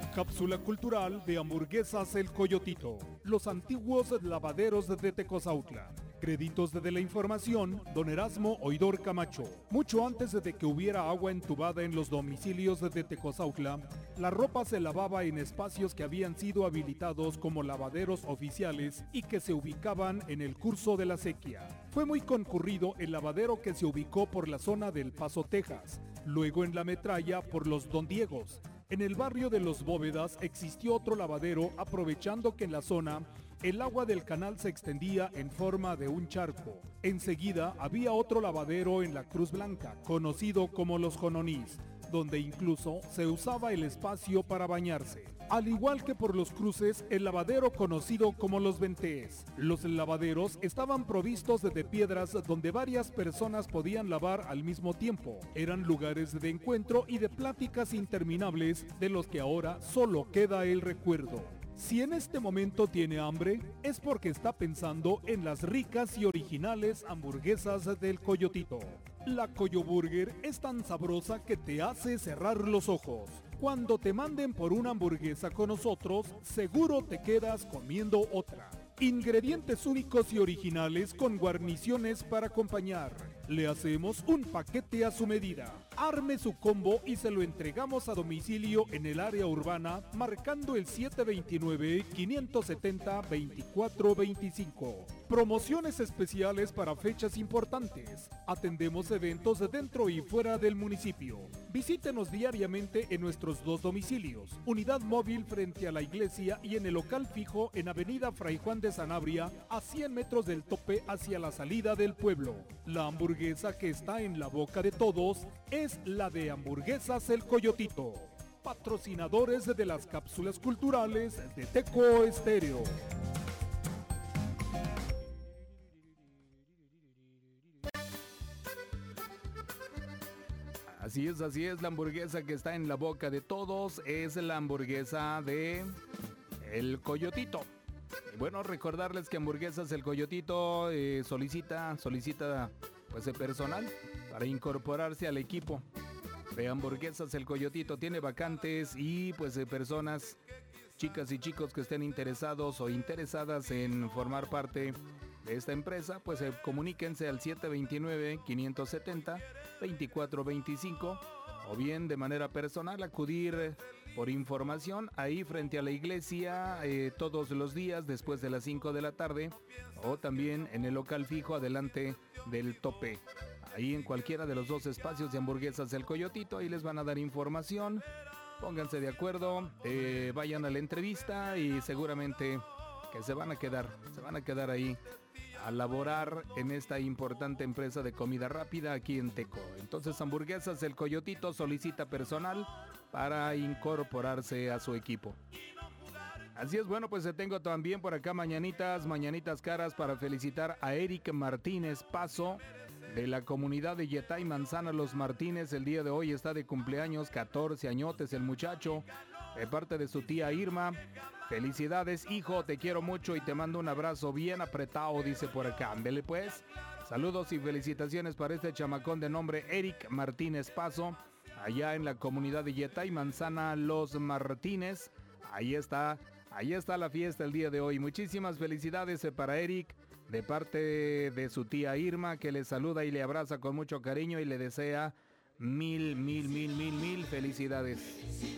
Cápsula cultural de Hamburguesas El Coyotito. Los antiguos lavaderos de Tecozautla. Créditos de la información, don Erasmo Oidor Camacho. Mucho antes de que hubiera agua entubada en los domicilios de Tecozautla, la ropa se lavaba en espacios que habían sido habilitados como lavaderos oficiales y que se ubicaban en el curso de la sequía. Fue muy concurrido el lavadero que se ubicó por la zona del Paso, Texas, luego en la Metralla por los Don Diegos. En el barrio de Los Bóvedas existió otro lavadero, aprovechando que en la zona el agua del canal se extendía en forma de un charco. Enseguida había otro lavadero en la Cruz Blanca, conocido como Los Jononís, donde incluso se usaba el espacio para bañarse. Al igual que por los cruces, el lavadero conocido como Los Ventés. Los lavaderos estaban provistos de piedras donde varias personas podían lavar al mismo tiempo. Eran lugares de encuentro y de pláticas interminables de los que ahora solo queda el recuerdo. Si en este momento tiene hambre, es porque está pensando en las ricas y originales hamburguesas del Coyotito. La Coyo Burger es tan sabrosa que te hace cerrar los ojos. Cuando te manden por una hamburguesa con nosotros, seguro te quedas comiendo otra. Ingredientes únicos y originales con guarniciones para acompañar. Le hacemos un paquete a su medida. Arme su combo y se lo entregamos a domicilio en el área urbana marcando el 729-570-2425. Promociones especiales para fechas importantes. Atendemos eventos dentro y fuera del municipio. Visítenos diariamente en nuestros dos domicilios. Unidad móvil frente a la iglesia y en el local fijo en Avenida Fray Juan de Sanabria, a 100 metros del tope hacia la salida del pueblo. La hamburguesa que está en la boca de todos es la de Hamburguesas El Coyotito. Patrocinadores de las cápsulas culturales de Teco Estéreo. Así es, la hamburguesa que está en la boca de todos es la hamburguesa de El Coyotito. Y bueno, recordarles que Hamburguesas El Coyotito solicita pues el personal para incorporarse al equipo de Hamburguesas El Coyotito. Tiene vacantes y pues personas, chicas y chicos que estén interesados o interesadas en formar parte de esta empresa, pues comuníquense al 729-570-2425 o bien de manera personal acudir por información ahí frente a la iglesia todos los días después de las 5 de la tarde o también en el local fijo adelante del tope. Ahí en cualquiera de los dos espacios de Hamburguesas El Coyotito, ahí les van a dar información. Pónganse de acuerdo, vayan a la entrevista y seguramente que se van a quedar ahí a laborar en esta importante empresa de comida rápida aquí en Teco. Entonces Hamburguesas El Coyotito solicita personal para incorporarse a su equipo. Así es, bueno, pues tengo también por acá mañanitas caras para felicitar a Eric Martínez Paso de la comunidad de Yetay Manzana Los Martínez. El día de hoy está de cumpleaños, 14 añotes el muchacho, de parte de su tía Irma. Felicidades, hijo, te quiero mucho y te mando un abrazo bien apretado, dice por acá. Ándele pues, saludos y felicitaciones para este chamacón de nombre Eric Martínez Paso, allá en la comunidad de Yetay Manzana Los Martínez. Ahí está la fiesta el día de hoy. Muchísimas felicidades para Eric, de parte de su tía Irma, que le saluda y le abraza con mucho cariño y le desea mil felicidades.